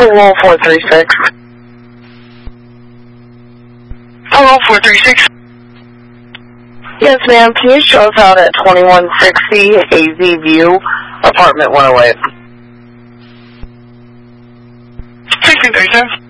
Hello, 436. Hello, 436. Yes, ma'am. Can you show us out at 2160 AZ View, apartment 108? 1637.